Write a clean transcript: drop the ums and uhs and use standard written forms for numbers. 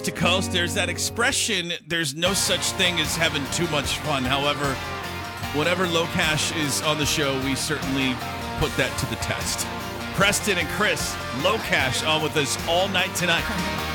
to coast, there's that expression, there's no such thing as having too much fun. However, whenever Locash is on the show, we certainly put that to the test. Preston and Chris, Locash on with us all night tonight.